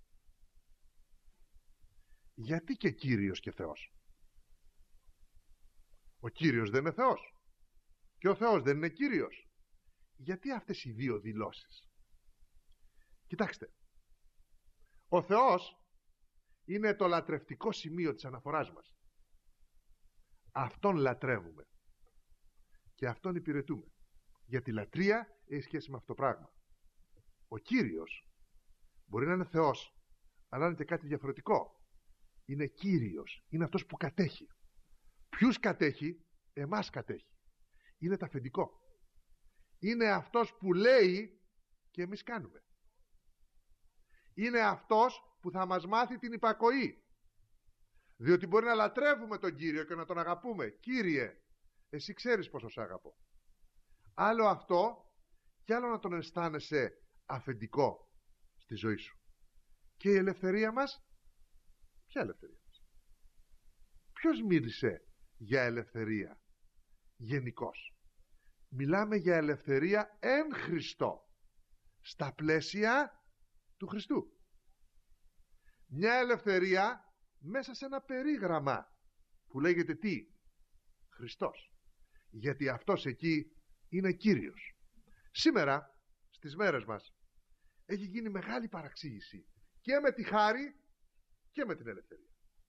Γιατί και Κύριος και Θεός? Ο Κύριος δεν είναι Θεός και ο Θεός δεν είναι Κύριος. Γιατί αυτές οι δύο δηλώσεις? Κοιτάξτε, ο Θεός είναι το λατρευτικό σημείο της αναφοράς μας. Αυτόν λατρεύουμε και αυτόν υπηρετούμε. Γιατί η λατρεία έχει σχέση με αυτό το πράγμα. Ο Κύριος μπορεί να είναι Θεός, αλλά είναι και κάτι διαφορετικό. Είναι Κύριος, είναι αυτός που κατέχει. Ποιους κατέχει? Εμάς κατέχει. Είναι το αφεντικό. Είναι αυτός που λέει και εμείς κάνουμε. Είναι αυτός που θα μας μάθει την υπακοή. Διότι μπορεί να λατρεύουμε τον Κύριο και να τον αγαπούμε. Κύριε, εσύ ξέρεις πόσο σ' αγαπώ. Άλλο αυτό και άλλο να τον αισθάνεσαι αφεντικό στη ζωή σου. Και η ελευθερία μας, ποια ελευθερία μας? Ποιος μίλησε για ελευθερία γενικώς? Μιλάμε για ελευθερία εν Χριστώ, στα πλαίσια του Χριστού. Μια ελευθερία μέσα σε ένα περίγραμμα που λέγεται τι? Χριστός. Γιατί αυτός εκεί είναι Κύριος. Σήμερα, στις μέρες μας, έχει γίνει μεγάλη παραξήγηση και με τη χάρη και με την ελευθερία.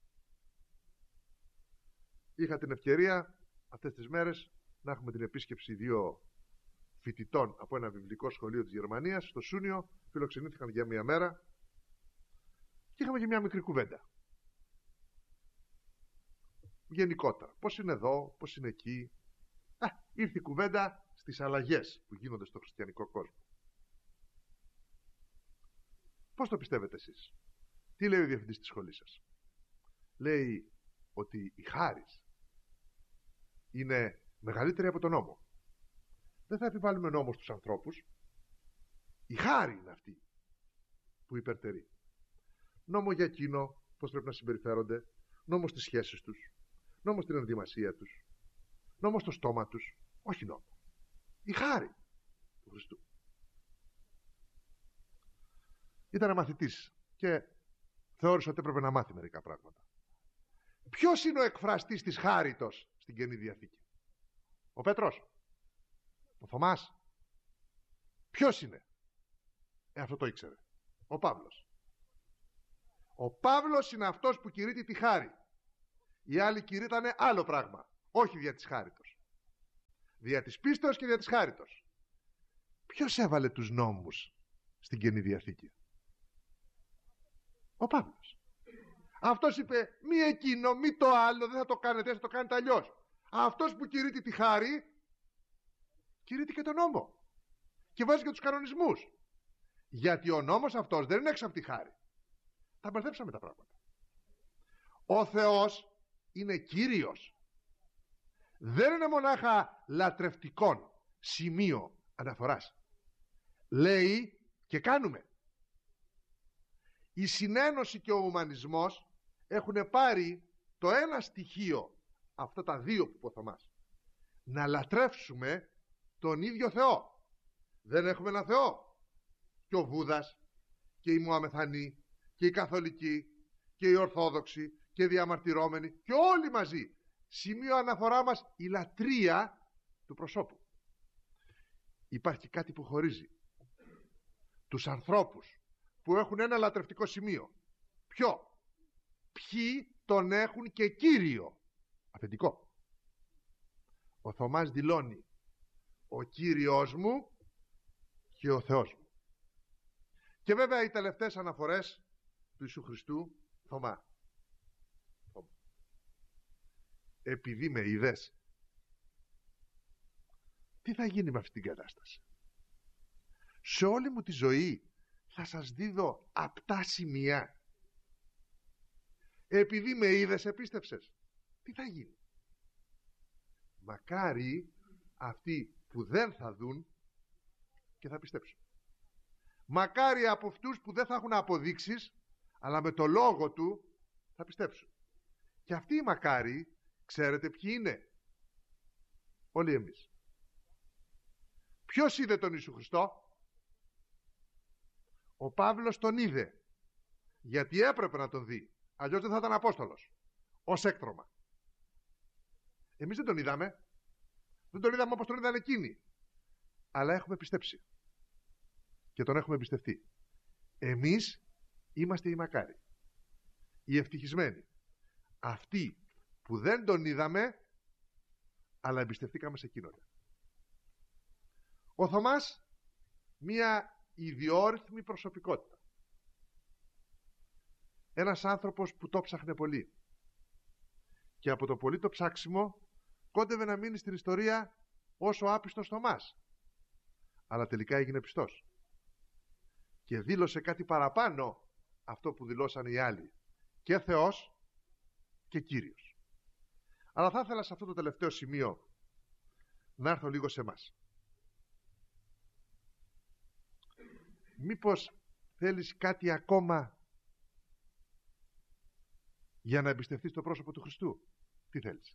Είχα την ευκαιρία αυτές τις μέρες να έχουμε την επίσκεψη δύο φοιτητών από ένα βιβλικό σχολείο της Γερμανίας στο Σούνιο. Φιλοξενήθηκαν για μια μέρα και είχαμε και μια μικρή κουβέντα. Γενικότερα, πώς είναι εδώ, πώς είναι εκεί. Ήρθε η κουβέντα στις αλλαγές που γίνονται στο χριστιανικό κόσμο. Πώς το πιστεύετε εσείς? Τι λέει ο διευθυντής της σχολής σας? Λέει ότι η χάρις είναι μεγαλύτερη από τον νόμο. Δεν θα επιβάλλουμε νόμο στους ανθρώπους. Η χάρη είναι αυτή που υπερτερεί. Νόμο για εκείνο, πώς πρέπει να συμπεριφέρονται, νόμο στις σχέσεις τους, νόμο στην ενδυμασία τους, νόμο στο στόμα τους, όχι νόμο. Η χάρη του Χριστού. Ήταν μαθητής και θεώρησε ότι έπρεπε να μάθει μερικά πράγματα. Ποιος είναι ο εκφραστής της χάριτος στην Καινή Διαθήκη? Ο Πέτρος? Ο Θωμάς? Ποιος είναι? Αυτό το ήξερε. Ο Παύλος. Ο Παύλος είναι αυτός που κηρύττει τη χάρη. Οι άλλοι κηρύττανε άλλο πράγμα. Όχι δια της χάριτος. Δια της πίστεως και δια της χάριτος. Ποιος έβαλε τους νόμους στην Καινή Διαθήκη? Ο Παύλος. Αυτός είπε μη εκείνο, μη το άλλο, δεν θα το κάνετε, θα το κάνετε αλλιώς. Αυτός που κηρύττει τη χάρη κηρύττει και τον νόμο και βάζει και τους κανονισμούς, γιατί ο νόμος αυτός δεν είναι έξω από τη χάρη. Τα μπερδέψαμε τα πράγματα. Ο Θεός είναι Κύριος. Δεν είναι μονάχα λατρευτικών σημείο αναφοράς. Λέει και κάνουμε. Η συνένωση και ο ουμανισμός έχουν πάρει το ένα στοιχείο, αυτά τα δύο που είπε ο Θωμάς, να λατρεύσουμε τον ίδιο Θεό. Δεν έχουμε ένα Θεό? Και ο Βούδας και οι Μωαμεθανοί και οι Καθολικοί και οι Ορθόδοξοι και οι διαμαρτυρόμενοι και όλοι μαζί, σημείο αναφορά μας η λατρεία του προσώπου. Υπάρχει κάτι που χωρίζει τους ανθρώπους που έχουν ένα λατρευτικό σημείο. Ποιο? Ποιοι τον έχουν και Κύριο, αφεντικό. Ο Θωμάς δηλώνει ο Κύριος μου και ο Θεός μου. Και βέβαια οι τελευταίες αναφορές του Ιησού Χριστού, Θωμά, επειδή με είδες, τι θα γίνει με αυτή την κατάσταση? Σε όλη μου τη ζωή θα σας δίδω απτά σημεία. Επειδή με είδες, επίστευσες. Τι θα γίνει? Μακάρι αυτοί που δεν θα δουν και θα πιστέψουν. Μακάρι από αυτούς που δεν θα έχουν αποδείξεις, αλλά με το λόγο του θα πιστέψουν. Και αυτοί οι μακάρι, ξέρετε ποιοι είναι? Όλοι εμείς. Ποιος είδε τον Ιησού Χριστό? Ο Παύλος τον είδε, γιατί έπρεπε να τον δει, αλλιώς δεν θα ήταν Απόστολος, ως έκτρωμα. Εμείς δεν τον είδαμε, δεν τον είδαμε όπως τον είδαν εκείνοι, αλλά έχουμε πιστέψει και τον έχουμε εμπιστευτεί. Εμείς είμαστε οι μακάρι, οι ευτυχισμένοι, αυτοί που δεν τον είδαμε αλλά εμπιστευτήκαμε σε εκείνον. Ο Θωμάς, μία ιδιόρυθμη προσωπικότητα, ένας άνθρωπος που το ψάχνε πολύ και από το πολύ το ψάξιμο κόντευε να μείνει στην ιστορία όσο άπιστος Θωμάς, αλλά τελικά έγινε πιστός και δήλωσε κάτι παραπάνω αυτό που δηλώσαν οι άλλοι, και Θεός και Κύριος. Αλλά θα ήθελα σε αυτό το τελευταίο σημείο να έρθω λίγο σε εμάς. Μήπως θέλεις κάτι ακόμα για να εμπιστευτείς το πρόσωπο του Χριστού? Τι θέλεις?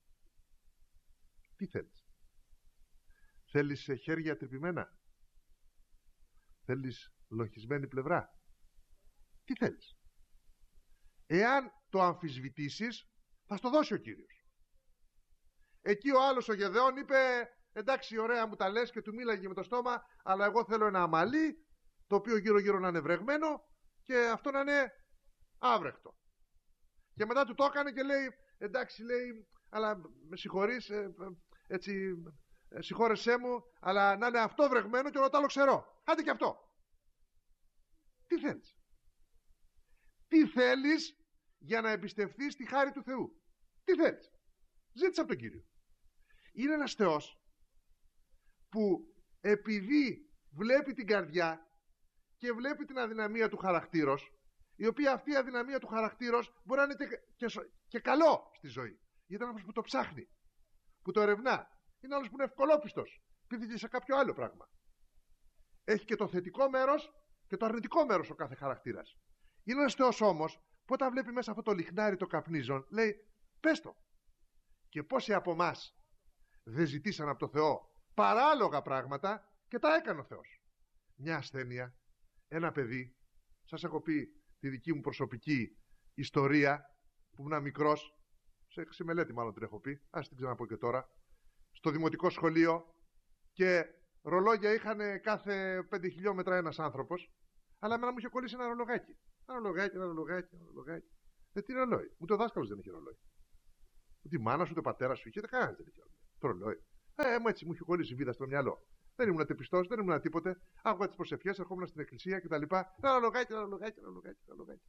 Τι θέλεις? Θέλεις χέρια τρυπημένα? Θέλεις λογισμένη πλευρά? Τι θέλεις? Εάν το αμφισβητήσεις, θα στο δώσει ο Κύριος. Εκεί ο άλλος ο Γεδεών είπε, εντάξει, ωραία μου τα λες και του μίλαγε με το στόμα, αλλά εγώ θέλω ένα αμαλί, το οποίο γύρω γύρω να είναι βρεγμένο και αυτό να είναι άβρεχτο. Και μετά του το έκανε και λέει, εντάξει, λέει, αλλά με συγχωρείς, έτσι, συγχώρεσέ μου, αλλά να είναι αυτό βρεγμένο και όλο το άλλο ξερό. Άντε και αυτό. Τι θέλεις? Τι θέλεις για να εμπιστευτείς τη χάρη του Θεού? Τι θέλεις? Ζήτησε από τον Κύριο. Είναι ένας Θεός που επειδή βλέπει την καρδιά και βλέπει την αδυναμία του χαρακτήρος, η οποία αυτή η αδυναμία του χαρακτήρος μπορεί να είναι και καλό στη ζωή. Γιατί είναι άνθρωπος που το ψάχνει, που το ερευνά. Είναι άλλος που είναι ευκολόπιστος, πείθει σε κάποιο άλλο πράγμα. Έχει και το θετικό μέρος και το αρνητικό μέρος ο κάθε χαρακτήρας. Είναι ένας Θεός όμως που όταν βλέπει μέσα αυτό το λιχνάρι το καπνίζον, λέει πες το. Και πόσοι από εμάς δεν ζητήσαν από το Θεό παράλογα πράγματα και τα έκανε ο Θεός. Μια ασθένεια, ένα παιδί, σας έχω πει τη δική μου προσωπική ιστορία που ήμουν μικρός, σε μελέτη μάλλον την έχω πει, ας την ξαναπώ και τώρα, στο δημοτικό σχολείο, και ρολόγια είχαν κάθε 5 χιλιόμετρα ένας άνθρωπος, αλλά εμένα μου είχε κολλήσει ένα ρολογάκι. Ένα ρολογάκι. Τι ρολόι, ούτε ο δάσκαλος δεν είχε ρολόι. Ούτε η μάνα σου, ούτε ο πατέρας σου είχε, κανένας δεν είχε ρολόι. Το ρολόι. Έτσι μου είχε κολλήσει βίδα στο μυαλό. Δεν ήμουν τεπιστός, δεν ήμουν τίποτε. Άκουγα τις προσευχές, ερχόμουν στην εκκλησία κτλ. Ένα ρολογάκι.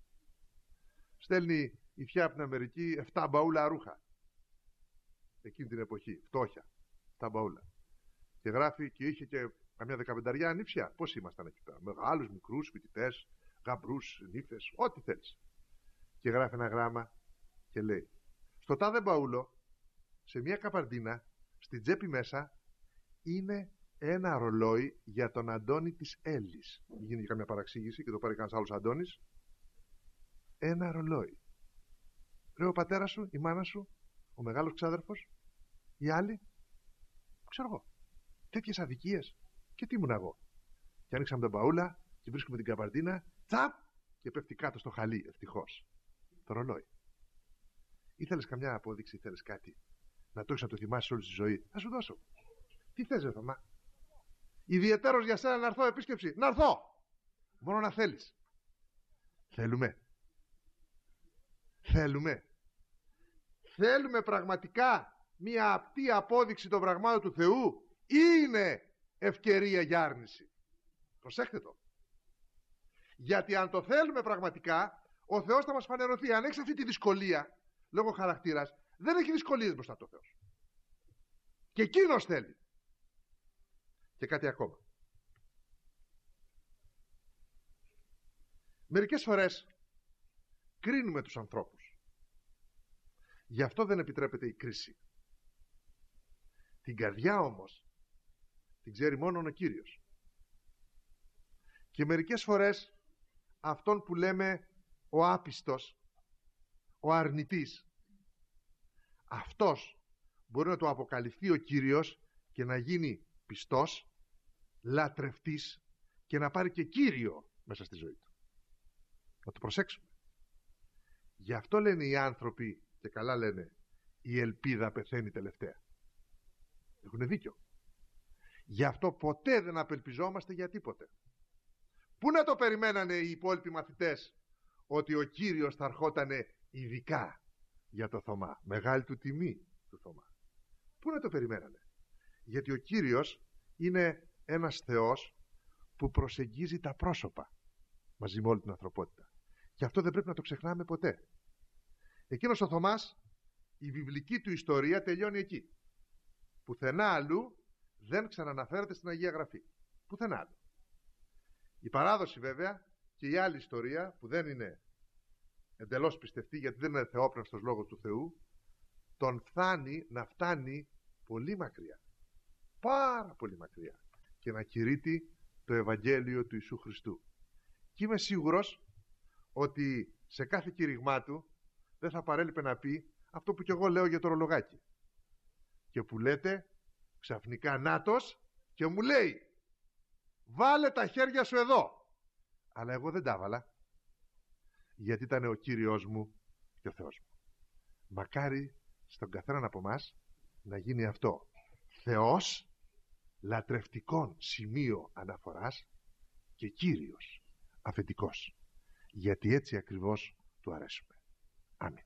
Στέλνει η θεία από την Αμερική 7 μπαούλα ρούχα. Εκείνη την εποχή, φτώχεια. 7 μπαούλα. Και γράφει, και είχε και καμιά 15 ανήψια. Πώς ήμασταν εκεί πέρα. Μεγάλους, μικρούς, φοιτητές, γαμπρούς, νύφες, ό,τι θέλεις. Και γράφει ένα γράμμα και λέει: στο τάδε μπαούλο, σε μια καπαρντίνα, στην τσέπη μέσα, είναι ένα ρολόι για τον Αντώνη της Έλλης. Μην γίνει καμιά παραξήγηση και το πάρει κανένας άλλος Αντώνης. Ένα ρολόι. Ρε ο πατέρας σου, η μάνα σου, ο μεγάλος ξάδερφος, οι άλλοι, ξέρω εγώ. Τέτοιες αδικίες. Και τι ήμουν εγώ. Και ανοίξαμε την μπαούλα και βρίσκουμε την καπαρντίνα, τσαπ, και πέφτει κάτω στο χαλί, ευτυχώς. Το ρολόι. Ήθελες καμιά απόδειξη, ήθελες κάτι να το έχεις, να το θυμάσεις όλη τη ζωή? Θα σου δώσω. Τι θες, ρε Θωμά? Ιδιαιτέρως για σένα να έρθω επίσκεψη? Να έρθω! Μόνο να θέλεις. Θέλουμε πραγματικά μία απτή απόδειξη των πραγμάτων του Θεού, ή είναι ευκαιρία για άρνηση? Προσέχτε το. Γιατί αν το θέλουμε πραγματικά, ο Θεός θα μας φανερωθεί. Αν έχεις αυτή τη δυσκολία λόγω χαρακτήρας, δεν έχει δυσκολίες μπροστά το Θεός. Και εκείνος θέλει. Και κάτι ακόμα. Μερικές φορές κρίνουμε τους ανθρώπους. Γι' αυτό δεν επιτρέπεται η κρίση. Την καρδιά όμως την ξέρει μόνο ο Κύριος. Και μερικές φορές αυτόν που λέμε ο άπιστος, ο αρνητής, αυτός μπορεί να το αποκαλυφθεί ο Κύριος και να γίνει πιστός, λατρευτής και να πάρει και Κύριο μέσα στη ζωή του. Να το προσέξουμε. Γι' αυτό λένε οι άνθρωποι, και καλά λένε, η ελπίδα πεθαίνει τελευταία. Έχουν δίκιο. Γι' αυτό ποτέ δεν απελπιζόμαστε για τίποτε. Πού να το περιμένανε οι υπόλοιποι μαθητές ότι ο Κύριος θα ερχότανε ειδικά για το Θωμά? Μεγάλη του τιμή του Θωμά. Πού να το περιμένανε? Γιατί ο Κύριος είναι ένας Θεός που προσεγγίζει τα πρόσωπα μαζί με όλη την ανθρωπότητα. Και αυτό δεν πρέπει να το ξεχνάμε ποτέ. Εκείνος ο Θωμάς, η βιβλική του ιστορία τελειώνει εκεί. Πουθενά αλλού δεν ξαναναφέρεται στην Αγία Γραφή. Πουθενά αλλού. Η παράδοση βέβαια και η άλλη ιστορία, που δεν είναι εντελώς πιστευτή, γιατί δεν είναι θεόπνευστος λόγος του Θεού, τον φτάνει να φτάνει πολύ μακριά. Πάρα πολύ μακριά. Και να κηρύττει το Ευαγγέλιο του Ιησού Χριστού. Και είμαι σίγουρος ότι σε κάθε κήρυγμά του δεν θα παρέλειπε να πει αυτό που κι εγώ λέω για το ρολογάκι. Και που λέτε ξαφνικά νάτος και μου λέει βάλε τα χέρια σου εδώ. Αλλά εγώ δεν τα έβαλα, γιατί ήταν ο Κύριος μου και ο Θεός μου. Μακάρι στον καθέναν από εμάς να γίνει αυτό. Θεός λατρευτικών σημείο αναφοράς και Κύριος αφεντικός. Γιατί έτσι ακριβώς του αρέσουμε. Αμήν.